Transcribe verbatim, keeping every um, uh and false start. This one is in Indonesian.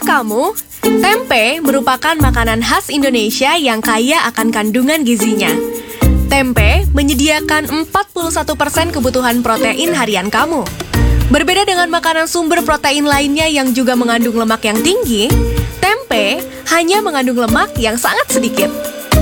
kamu, tempe merupakan makanan khas Indonesia yang kaya akan kandungan gizinya. Tempe menyediakan empat puluh satu persen kebutuhan protein harian kamu. Berbeda dengan makanan sumber protein lainnya yang juga mengandung lemak yang tinggi, tempe hanya mengandung lemak yang sangat sedikit.